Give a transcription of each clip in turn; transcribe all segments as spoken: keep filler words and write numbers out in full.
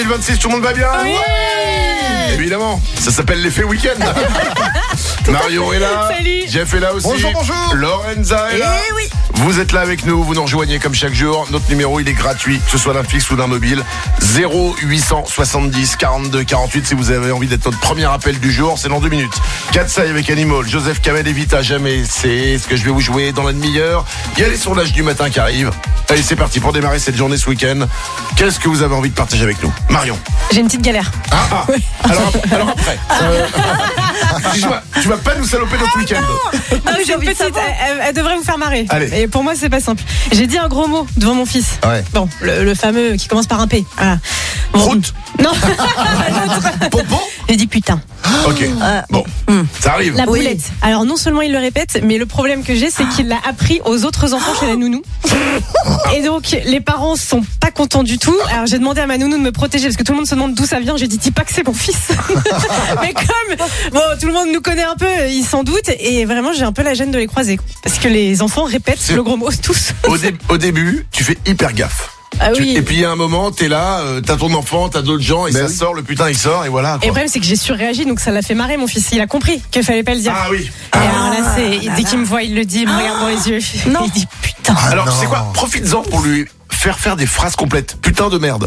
mille vingt-six, tout le monde va bien? Oui. Évidemment, ça s'appelle l'effet week-end. Marion est là. Salut. Jeff est là aussi. Bonjour, bonjour. Lorenza est là. Eh oui. Vous êtes là avec nous, vous nous rejoignez comme chaque jour. Notre numéro, il est gratuit, que ce soit d'un fixe ou d'un mobile. zéro huit cent soixante-dix quarante-deux quarante-huit si vous avez envie d'être notre premier appel du jour. C'est dans deux minutes. Katsai avec Animal, Joseph Kamel et Vita Jamais. C'est ce que je vais vous jouer dans la demi-heure. Il y a les sondages du matin qui arrivent. Allez, c'est parti pour démarrer cette journée ce week-end. Qu'est-ce que vous avez envie de partager avec nous? Marion. J'ai une petite galère. Ah, ah. Alors, alors après. Euh, tu, vas, tu vas pas nous saloper notre week-end. Non, mais j'ai une petite, elle, elle devrait vous faire marrer. Allez. Et pour moi, c'est pas simple. J'ai dit un gros mot devant mon fils. Ouais. Bon, le, le fameux qui commence par un P. Voilà. Bon. Prout. Non. Pompon. J'ai dit putain. Ok. Bon, ça arrive. La Oui. boulette. Alors non seulement il le répète, mais le problème que j'ai, c'est qu'il l'a appris aux autres enfants chez la nounou. Et donc les parents sont pas contents du tout. Alors j'ai demandé à ma nounou de me protéger parce que tout le monde se demande d'où ça vient. J'ai dit dis pas que c'est mon fils. Mais comme bon, tout le monde nous connaît un peu, ils s'en doutent. Et vraiment j'ai un peu la gêne de les croiser parce que les enfants répètent C'est- le gros mot tous. Au, dé- au début, tu fais hyper gaffe. Ah Tu- oui. Et puis il y a un moment, t'es là, euh, t'as ton enfant, t'as d'autres gens, et Ben ça oui. sort, le putain il sort, et voilà. Et Quoi. le problème c'est que j'ai surréagi, donc ça l'a fait marrer mon fils. Il a compris qu'il fallait pas le dire. Ah oui. Et alors là, c'est dès qu'il me voit, il le dit, il me regarde dans les yeux. Non. Il dit putain. Ah, Alors non. tu sais quoi, profites-en pour lui faire faire des phrases complètes. Putain de merde.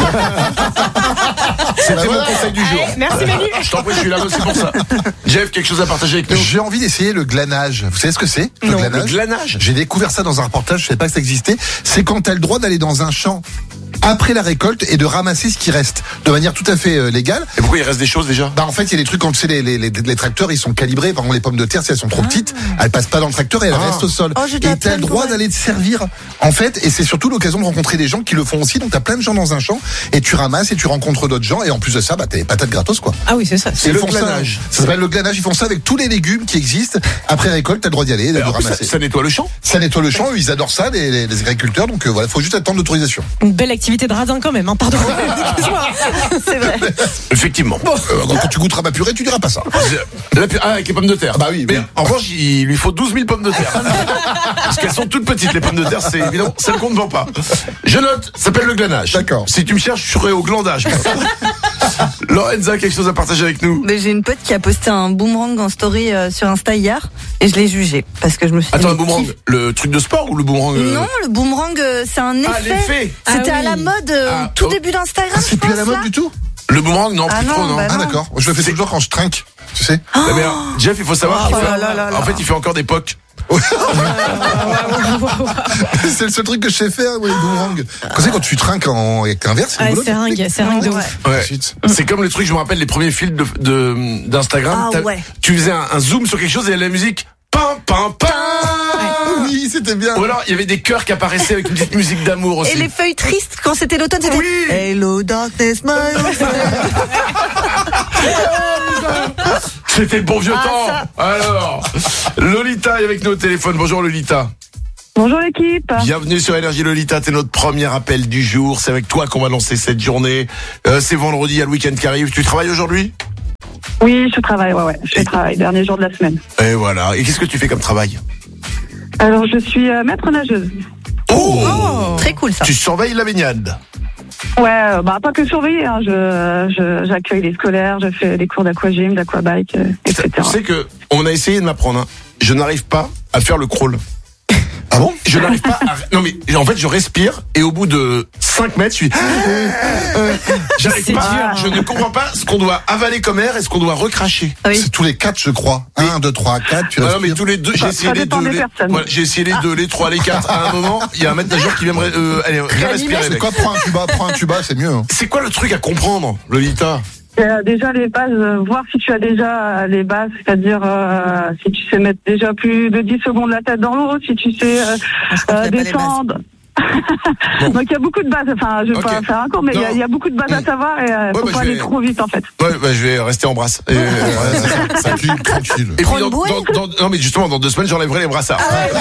C'était mon conseil du jour. Merci Manu. Je t'en prie, je suis là aussi pour ça. Jeff, quelque chose à partager avec nous? J'ai envie d'essayer le glanage. Vous savez ce que c'est? Le Non. Le glanage. J'ai découvert ça dans un reportage, je savais pas que ça existait. C'est quand t'as le droit d'aller dans un champ après la récolte et de ramasser ce qui reste de manière tout à fait euh, légale. Et pourquoi il reste des choses déjà? Bah en fait il y a des trucs quand tu sais les, les, les, les tracteurs ils sont calibrés. Par exemple les pommes de terre si elles sont trop petites, elles passent pas dans le tracteur et elles Ah. restent au sol. Oh, je dois et t'as pas le le droit droit. d'aller te servir en fait et c'est surtout l'occasion de rencontrer des gens qui le font aussi. Donc t'as plein de gens dans un champ et tu ramasses et tu rencontres d'autres gens et en plus de ça bah t'as des patates gratos quoi. Ah oui, c'est ça. C'est Ils le font ça- glanage. Ça, s'appelle le glanage. Ils font ça avec tous les légumes qui existent. Après récolte, t'as le droit d'y aller, de En plus, ça, ramasser. ça nettoie le champ. Ça nettoie le champ. Eux, ils adorent ça, les, les, les agriculteurs. Donc euh, voilà, faut juste attendre l'autorisation. Une belle activité de radin quand même, hein, pardon. Excuse-moi. C'est vrai. Effectivement. Euh, quand tu goûteras ma purée, tu diras pas ça. La pu- ah, avec les pommes de terre. Bah oui, Mais oui. en revanche, il lui faut douze mille pommes de terre. Parce qu'elles sont toutes petites, les pommes de terre, c'est évidemment celles qu'on ne vend pas. Je note, ça s'appelle le glanage. D'accord. Si tu me cherches, je serai au glandage. Lorenza, quelque chose à partager avec nous? Mais j'ai une pote qui a posté un boomerang en story euh, sur Insta hier et je l'ai jugé parce que je me suis dit. Attends, mais un boomerang, qui- le truc de sport ou le boomerang euh, Non, le boomerang, euh, c'est un effet. Ah, l'effet. C'était Ah à oui. la mode euh, Ah, tout oh. début d'Instagram. Ah, c'est je plus à la pense, mode là. du tout. Le boomerang, non, Ah plus non, trop, non. bah Ah non. d'accord. Je le fais toujours quand je trinque. Tu sais. Ah, mais alors, Jeff, il faut savoir Oh qu'il fait, là là là là. en fait, il fait encore des pocs. C'est le seul truc que je sais faire, ouais, le boomerang. Quand c'est quand tu trinques en, avec un verre, c'est Ouais, rigolo. c'est ringue, c'est ringue de Ouais. ouf. Ouais. Ensuite. C'est comme le truc, je me rappelle les premiers fils de, de- d'Instagram. Ah T'as- ouais. Tu faisais un, un zoom sur quelque chose et il y avait la musique. Pam, pam, pam. Oui, c'était bien. Ou alors, il y avait des chœurs qui apparaissaient avec une petite musique d'amour aussi. Et les feuilles tristes quand c'était l'automne, c'était Oui. Hello darkness, my old friend. C'était le bon vieux Ah, temps. Alors, Lolita est avec nous au téléphone. Bonjour Lolita. Bonjour l'équipe. Bienvenue sur Énergie Lolita. T'es notre premier appel du jour. C'est avec toi qu'on va lancer cette journée. Euh, c'est vendredi, il y a le week-end qui arrive. Tu travailles aujourd'hui? Oui, je travaille, ouais, ouais, je Et- travaille, dernier jour de la semaine. Et voilà. Et qu'est-ce que tu fais comme travail? Alors, je suis euh, maître nageuse. Oh, Très cool ça. Tu surveilles la baignade. Ouais, euh, bah pas que surveiller, hein, je, je, j'accueille les scolaires, je fais des cours d'aquagym, d'aquabike, euh, et Tu cetera. sais que on a essayé de m'apprendre. Hein. Je n'arrive pas à faire le crawl. Ah bon? Je n'arrive pas à... Non mais en fait je respire et au bout de cinq mètres je suis... J'arrive C'est pas, dur. je ne comprends pas ce qu'on doit avaler comme air et ce qu'on doit recracher. Oui. C'est tous les quatre, je crois. Un, deux, trois, quatre. Tu Ah non mais respires. tous les deux, j'ai Ça- essayé ça les dépend deux, des les... personnes. Voilà, j'ai essayé les deux, les trois, les quatre. À un moment, il y a un maître nageur qui vient me... Euh, allez, viens respirer C'est mec. quoi? Prends un tuba, prends un tuba, c'est mieux. Hein. C'est quoi le truc à comprendre, Lolita? Euh, déjà les bases, euh, voir si tu as déjà les bases, c'est-à-dire euh, si tu sais mettre déjà plus de dix secondes la tête dans l'eau, si tu sais euh, Je crois euh, qu'il y a pas les bases. descendre. Bon. Donc il y a beaucoup de bases, enfin je vais Ok. pas faire un cours, mais il y a- Non. il y, a beaucoup de bases à savoir et euh, Ouais, faut bah, pas je aller vais- trop vite en fait. Ouais, bah, je vais rester en brasse. Et, Ouais, ça, ça clean, tranquille. Et puis Prends dans, une bouée. dans- dans- non mais justement dans deux semaines j'enlèverai les brassards.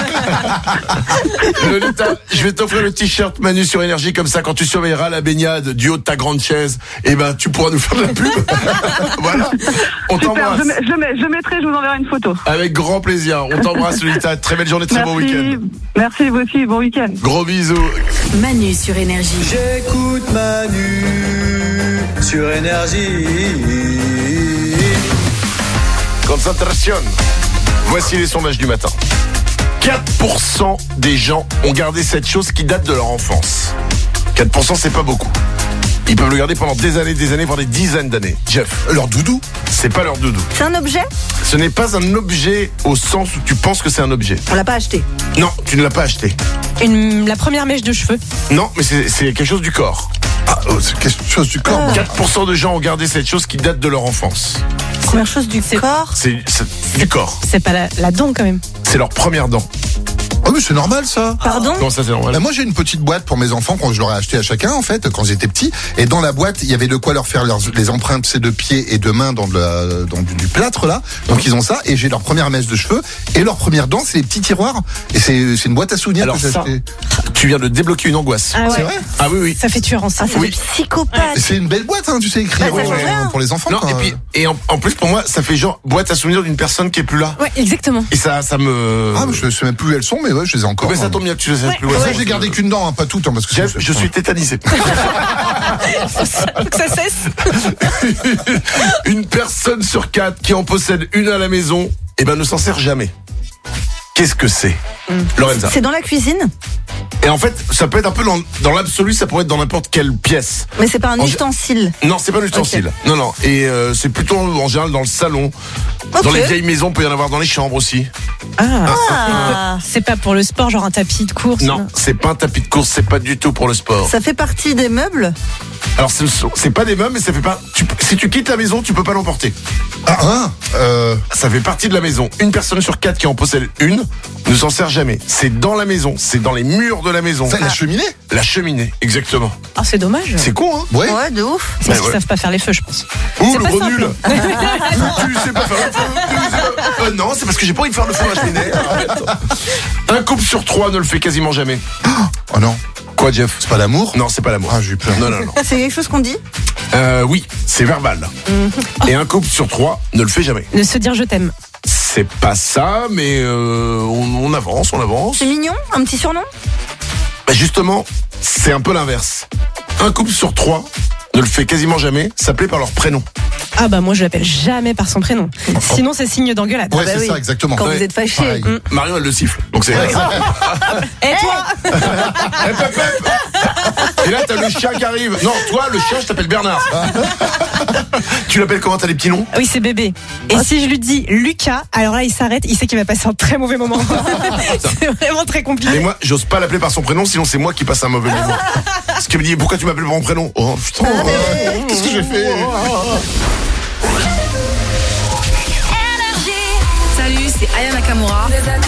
Lolita, je vais t'offrir le t-shirt Manu sur Énergie comme ça quand tu surveilleras la baignade du haut de ta grande chaise, et ben tu pourras nous faire de la pub. Voilà. On Super, t'embrasse. je, mets- je, mets- je mettrai, je vous enverrai une photo. Avec grand plaisir. On t'embrasse Lolita. Très belle journée, très bon Merci, week-end. merci vous aussi, bon week-end. Gros bisous. Manu sur Énergie. J'écoute Manu. sur Énergie. Concentration. Voici les sondages du matin. quatre pour cent des gens ont gardé cette chose qui date de leur enfance. quatre pour cent, c'est pas beaucoup. Ils peuvent le garder pendant des années, des années, pendant des dizaines d'années. Jeff, Leur doudou. c'est pas leur doudou. C'est un objet? Ce n'est pas un objet au sens où tu penses que c'est un objet. On l'a pas acheté. Non, tu ne l'as pas acheté. Une, la première mèche de cheveux. Non, mais c'est, c'est quelque chose du corps. Ah, oh, c'est quelque chose du corps. Ah. quatre pour cent de gens ont gardé cette chose qui date de leur enfance. Première chose du corps. C'est, c'est du corps. C'est pas la, la dent quand même. C'est leur première dent. Oh, mais c'est normal ça. Pardon? Non, ça c'est normal. Bah, moi j'ai une petite boîte pour mes enfants quand je leur ai acheté à chacun en fait quand ils étaient petits et dans la boîte il y avait de quoi leur faire leurs, les empreintes c'est de pieds et de mains dans, le, dans du, du plâtre là donc ils ont ça et j'ai leur première mèche de cheveux et leur première dent c'est les petits tiroirs et c'est, c'est une boîte à souvenirs Alors que j'ai ça, acheté. tu viens de débloquer une angoisse. Ah ouais. C'est vrai. Ah oui, oui. Ça fait tueur en Ah, série. c'est Oui. des psychopathes. Et c'est une belle boîte hein, tu sais écrire Bah, ça change euh, rien. pour les enfants Non, quoi. et puis, et en, en plus pour moi, ça fait genre boîte à souvenirs d'une personne qui est plus là. Ouais, exactement. Et ça, ça me. Ah mais je sais même plus où elles sont mais ouais je les ai encore. Mais ça hein. tombe bien que tu sais Ouais, plus. ouais, Ça, j'ai gardé qu'une dent, hein, pas toutes, hein, parce que Jeff, c'est- je suis tétanisé. Faut que ça cesse. Une personne sur quatre qui en possède une à la maison, eh ben ne s'en sert jamais. Qu'est-ce que c'est, Lorenza? C'est dans la cuisine, Et en fait, ça peut être un peu dans, dans l'absolu, ça pourrait être dans n'importe quelle pièce. mais c'est pas un En- ustensile. Non, c'est pas un ustensile. Non, non. Et euh, c'est plutôt en général dans le salon. Ok. Dans les vieilles maisons, il peut y en avoir dans les chambres aussi. Ah. Ah, C'est pas pour le sport, genre un tapis de course. Non, c'est pas un tapis de course, c'est pas du tout pour le sport. ça fait partie des meubles. Alors ce sont- c'est pas des meubles, mais ça fait pas. Tu, si tu quittes la maison, tu peux pas l'emporter. Ah, hein, euh, Ça fait partie de la maison. Une personne sur quatre qui en possède une ne s'en sert jamais. C'est dans la maison, c'est dans les murs de la maison. ça, la cheminée. La cheminée, exactement. Ah, c'est dommage. C'est con, hein? Ouais. Ouais, de ouf. C'est parce Bah qu'ils ouais. savent pas faire les feux, je pense. Ouh, C'est le pas gros simple. nul. Tu sais pas faire le feu, tu sais pas- Euh, non, c'est parce que j'ai pas envie de faire le feu dans la cheminée. Arrête. Un couple sur trois ne le fait quasiment jamais. Oh non, Quoi, Jeff? c'est pas l'amour. Non, c'est pas l'amour. Ah, j'ai eu peur. Non, non, non. C'est quelque chose qu'on dit. Euh, oui, c'est verbal. Et un couple sur trois ne le fait jamais. De se dire je t'aime. C'est pas ça, mais euh, on, on avance, on avance. C'est mignon, un petit surnom. Bah, justement, c'est un peu l'inverse. Un couple sur trois ne le fait quasiment jamais, s'appeler par leur prénom. Ah bah moi je l'appelle jamais par son prénom. Sinon c'est signe d'engueulade. Ouais, bah c'est oui. ça, exactement. Quand Ouais. vous êtes fâché. Pareil. Marion, elle le siffle. Donc c'est. Et toi Hep, hep, hep. Et là, t'as le chien qui arrive. Non, toi, le chien, je t'appelle Bernard. Tu l'appelles comment? T'as les petits noms? Oui, c'est bébé. Et si je lui dis Lucas, alors là il s'arrête, il sait qu'il va passer un très mauvais moment. C'est vraiment très Et compliqué. moi, j'ose pas l'appeler par son prénom, sinon c'est moi qui passe un mauvais moment. Parce qu'il me dit, pourquoi tu m'appelles par mon prénom? Oh putain, qu'est-ce que j'ai fait? Salut, c'est Aya Nakamura.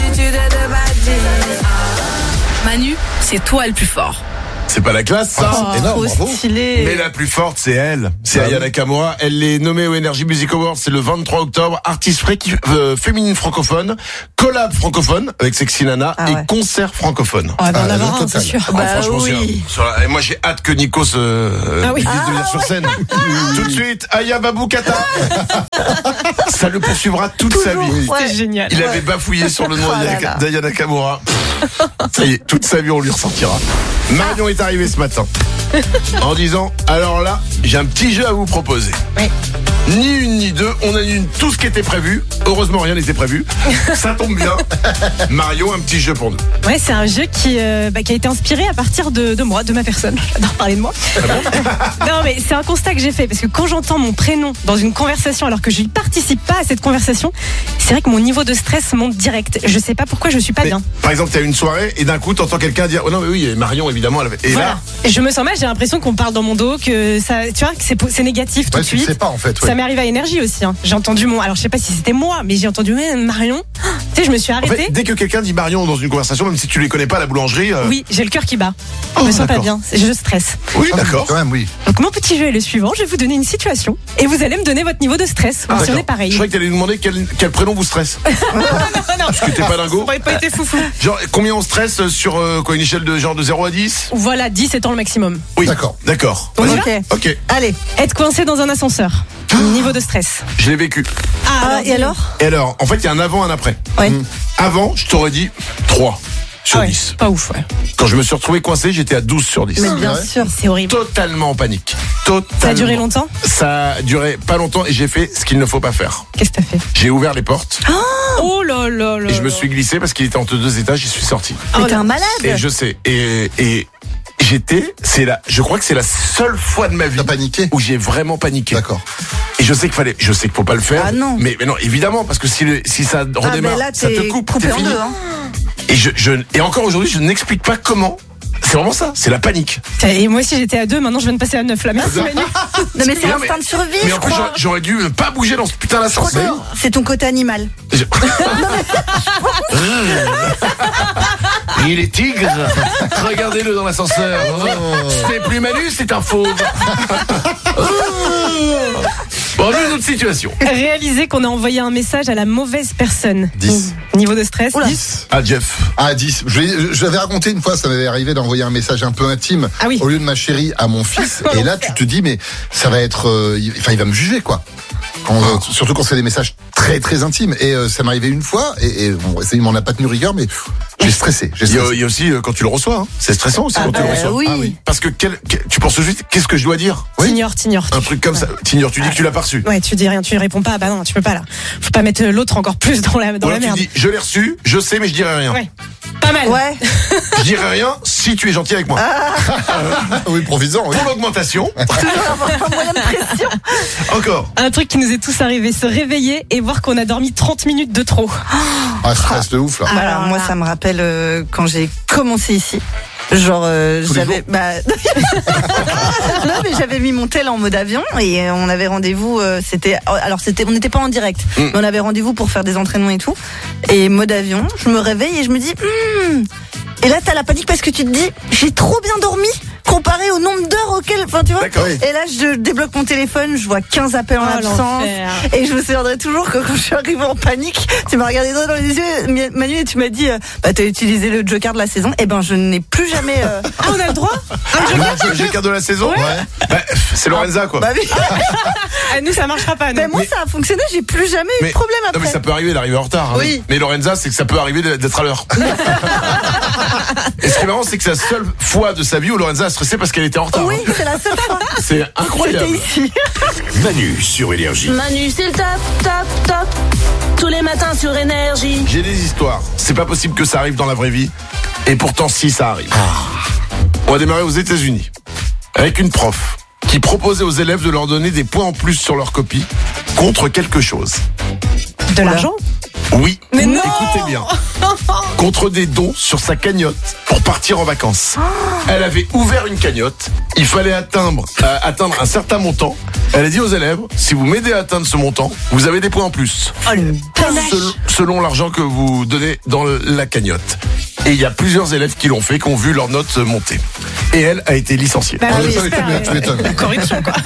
Manu, c'est toi le plus fort. C'est pas la classe, ça? Ah, c'est énorme, Trop bravo. stylé. Mais la plus forte, c'est elle. C'est Ah Aya oui. Nakamura. Elle est nommée au Energy Music Awards. C'est le vingt-trois octobre. Artiste fré- euh, féminine francophone. Collab francophone avec Sexy Nana. Ah et ouais. concert francophone. On va en Ah, avoir le un, c'est total. sûr. Ah, Bah franchement, oui. c'est un- sur la- et moi, j'ai hâte que Nikos euh, Ah oui. puisse devenir sur scène. Tout de suite, Aya Baboukata. Ça le poursuivra toute sa vie. Ouais. C'est génial. Il avait bafouillé sur le nom Oh là là. d'Aya Nakamura. Ça y est, toute sa vie, on lui ressortira. Marion est arrivée ce matin en disant, alors là, j'ai un petit jeu à vous proposer. Oui. Ni une ni deux, on annule tout ce qui était prévu. Heureusement, rien n'était prévu. Ça tombe bien. Mario, un petit jeu pour nous. Ouais, c'est un jeu qui, euh, bah, qui a été inspiré à partir de, de moi, de ma personne. J'adore parler de moi. Non, mais c'est un constat que j'ai fait parce que quand j'entends mon prénom dans une conversation alors que je ne participe pas à cette conversation, c'est vrai que mon niveau de stress monte direct. Je sais pas pourquoi je suis pas Mais, bien. par exemple, tu as une soirée et d'un coup, tu entends quelqu'un dire, oh non, mais oui, Marion, évidemment. Elle avait... Et Voilà. là, Et je me sens mal, j'ai l'impression qu'on parle dans mon dos, que ça, tu vois, que c'est, c'est négatif tout Ouais, de tu le suite. sais pas en fait. Ça Ouais. m'est arrivé à Énergie aussi. Hein. J'ai entendu mon. Alors je sais pas si c'était moi, mais j'ai entendu ouais, Marion. Tu sais, je me suis en arrêtée. fait, dès que quelqu'un dit Marion dans une conversation, même si tu les connais pas à la boulangerie. euh, Oui, j'ai le cœur qui bat. Je Oh, me sens pas d'accord. bien. Je stresse. Oui, Ah, d'accord. Quand même, oui. Donc mon petit jeu est le suivant. Je vais vous donner une situation et vous allez me donner votre niveau de stress. Ah, si on d'accord. est pareil. Je croyais que tu allais nous demander quel, quel prénom vous stresse. non, non. Parce que t'es pas dingo. Ça aurait pas été foufou. Genre, combien on stresse sur euh, quoi, une échelle de genre de zéro à dix? Voilà, dix étant le maximum. Oui. D'accord. D'accord. On y Vas-y. va Ok. Allez. Être coincé dans un ascenseur. Niveau de stress. Je l'ai vécu. Ah, et alors? Et alors, en fait, il y a un avant, un après. Ouais. Avant, je t'aurais dit trois. sur Ah ouais, dix. pas ouf, ouais. Quand je me suis retrouvé coincé, j'étais à douze sur dix. Mais bien Ouais. sûr. C'est horrible. Totalement en panique. Totalement. Ça a duré longtemps? Ça a duré pas longtemps et j'ai fait ce qu'il ne faut pas faire. Qu'est-ce que t'as fait? J'ai ouvert les portes Oh là là là. et je me suis glissé parce qu'il était entre deux étages, j'y suis sorti. Mais t'es un malade. Et je sais. Et, et j'étais, c'est la, je crois que c'est la seule fois de ma vie T'as paniqué? où j'ai vraiment paniqué. D'accord. Et je sais qu'il fallait, je sais qu'il faut pas le faire. Ah non. Mais, mais non, évidemment, parce que si, le, si ça Ah redémarre, ben là, ça te t'es coupe, coupé t'es en fini. deux. Hein. Et je, je, et encore aujourd'hui, je n'explique pas comment. C'est vraiment ça, c'est la panique. Et moi aussi j'étais à deux, maintenant je viens de passer à neuf là. Merci Manu. Non mais c'est Non, l'instinct mais- de survie, Mais je en plus, crois. j'aurais, j'aurais dû pas bouger dans ce putain Je crois d'ascenseur. que c'est ton côté animal. Je- Il est tigre. Regardez-le dans l'ascenseur. Ce n'est plus Manu, c'est un fauve. Bon, une autre situation. Réaliser qu'on a envoyé un message à la mauvaise personne. dix. Niveau de stress. dix. Ah, Jeff. Ah, dix. Je l'ai- je l'avais raconté une fois, ça m'avait arrivé d'envoyer un message un peu intime Ah oui. au lieu de ma chérie à mon fils. Et là, tu te dis, mais ça va être, euh, il- enfin, il va me juger, quoi. Quand, euh, surtout quand c'est des messages très très intimes. Et euh, ça m'est arrivé une fois, et, et bon, ça, il m'en a pas tenu rigueur, mais pff, j'ai stressé. J'ai Il y, a, stressé. il y a aussi euh, quand tu le reçois. Hein. C'est stressant aussi Ah quand tu le bah reçois. oui. Ah oui. Parce que quel, quel- tu penses tout de suite, qu'est-ce que je dois dire? T'ignores, t'ignores. Un truc comme ça. T'ignores, tu dis que tu l'as pas reçu. Ouais, tu dis rien, tu réponds pas. Bah non, tu peux pas là. Faut pas mettre l'autre encore plus dans la dans Ou la alors tu merde. dis, je l'ai reçu, je sais, mais je dirai rien. Ouais. Pas mal. Ouais. Je dirai rien si tu es gentil avec moi. Ah oui, profites-en, oui. Pour l'augmentation, Toujours avoir un moyen de pression. encore. Un truc qui nous est tous arrivé, se réveiller et voir qu'on a dormi trente minutes de trop. Ah, stress de ouf, là. Ah. Alors moi ça me rappelle euh, quand j'ai commencé ici. Genre euh, Tous les j'avais jours bah non mais j'avais mis mon tel en mode avion et euh, on avait rendez-vous euh, c'était alors c'était on n'était pas en direct Mm. mais on avait rendez-vous pour faire des entraînements et tout et mode avion je me réveille et je me dis hmm. Et là t'as la panique parce que tu te dis j'ai trop bien dormi comparé au nombre d'heures auxquelles enfin tu vois D'accord. et là je débloque mon téléphone je vois quinze appels en Oh, absence l'enfer. et je me souviendrai toujours que quand je suis arrivée en panique, tu m'as regardé droit dans les yeux, Manu, et tu m'as dit, euh, bah t'as utilisé le joker de la saison. Et ben je n'ai plus jamais. Euh... Ah, on a le droit? Le joker de la saison. Bah, c'est Lorenza, quoi. Bah oui. Ah, nous, ça marchera pas. nous. Mais moi ça a fonctionné, j'ai plus jamais eu de problème non, après. mais ça peut arriver d'arriver en retard. hein. Oui. Mais Lorenza, c'est que ça peut arriver d'être à l'heure. Et ce qui est marrant, c'est que c'est la seule fois de sa vie où Lorenza a stressé parce qu'elle était en retard. Oui, hein. c'est la seule fois. C'est incroyable. C'était ici. Manu sur Énergie. Manu, c'est le top, top, top. Tous les matins sur Énergie. J'ai des histoires. C'est pas possible que ça arrive dans la vraie vie. Et pourtant, si, ça arrive. On va démarrer aux États-Unis avec une prof qui proposait aux élèves de leur donner des points en plus sur leur copie contre quelque chose. De l'argent? Oui, Mais non écoutez bien. Contre des dons sur sa cagnotte pour partir en vacances. Elle avait ouvert une cagnotte. Il fallait atteindre, euh, atteindre un certain montant. Elle a dit aux élèves, si vous m'aidez à atteindre ce montant, vous avez des points en plus. Oh, le Selon, selon l'argent que vous donnez dans le- la cagnotte. Et il y a plusieurs élèves qui l'ont fait, qui ont vu leur note monter. Et elle a été licenciée. Bah Ah, oui, ça, j'espère, tu m'étonnes, tu ouais. m'étonnes. Corruption, quoi.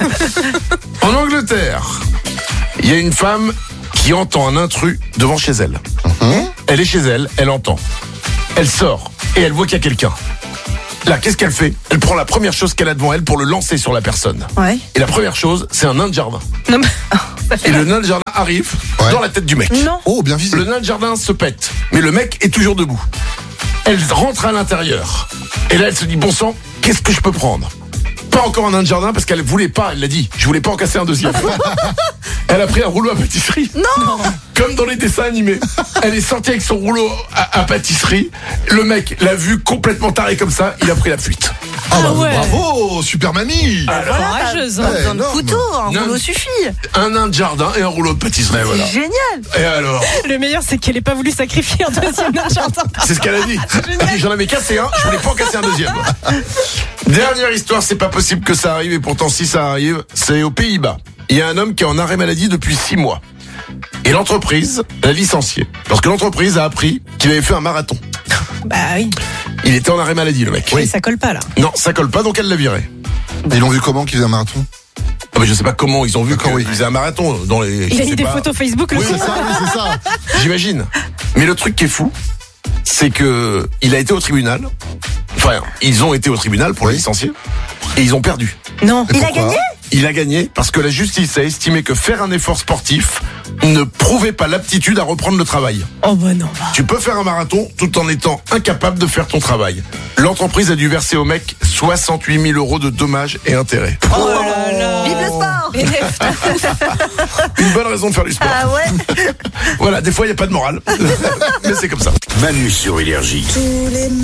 En Angleterre, il y a une femme qui entend un intrus devant chez elle. Elle est chez elle, elle entend. Elle sort et elle voit qu'il y a quelqu'un. Là, qu'est-ce qu'elle fait? Elle prend la première chose qu'elle a devant elle pour le lancer sur la personne. Ouais. Et la première chose, c'est un nain de jardin. Non, mais- ça fait Et le nain de jardin arrive Ouais. dans la tête du mec. Non. Oh, bien visé. Le nain de jardin se pète, mais le mec est toujours debout. Elle rentre à l'intérieur. Et là, elle se dit, bon sang, qu'est-ce que je peux prendre? Pas encore un nain de jardin parce qu'elle voulait pas, elle l'a dit, je voulais pas en casser un deuxième. Elle a pris un rouleau à pâtisserie. Non. Comme dans les dessins animés. Elle est sortie avec son rouleau à, à pâtisserie. Le mec l'a vu complètement taré comme ça, il a pris la fuite. Ah, bah, ouais. bravo, super mamie. Voilà, Courageuse, t'as hein. pas besoin de énorme. couteau, un Non. rouleau suffit. Un nain de jardin et un rouleau de pâtisserie, voilà. C'est génial. Et alors? Le meilleur, c'est qu'elle ait pas voulu sacrifier un deuxième nain de jardin. C'est ce qu'elle a dit. Elle a dit, j'en avais cassé un, je voulais pas en casser un deuxième. Dernière histoire, c'est pas possible que ça arrive, et pourtant si ça arrive, c'est aux Pays-Bas. Il y a un homme qui est en arrêt maladie depuis six mois. Et l'entreprise l'a licencié. Lorsque l'entreprise a appris qu'il avait fait un marathon. Bah oui. Il était en arrêt maladie, le mec. Et ça colle pas, là. Non, ça colle pas, donc elle l'a viré. Ils l'ont vu comment qu'il faisait un marathon? Ah, mais je sais pas comment ils ont vu D'accord, qu'il oui. faisait un marathon dans les. Il je a mis sais des pas. photos Facebook, le Oui, con. c'est ça, oui, c'est ça. J'imagine. Mais le truc qui est fou, c'est que il a été au tribunal. Enfin, ils ont été au tribunal pour le Oui. licencier. Et ils ont perdu. Non. Et Il a pourquoi gagné? il a gagné parce que la justice a estimé que faire un effort sportif ne prouvait pas l'aptitude à reprendre le travail. Oh bah non. Tu peux faire un marathon tout en étant incapable de faire ton travail. L'entreprise a dû verser au mec soixante-huit mille euros de dommages et intérêts. Oh là là. Vive le sport. Une bonne raison de faire du sport. Ah ouais. Voilà, des fois il n'y a pas de morale. Mais c'est comme ça. Manu sur Énergie.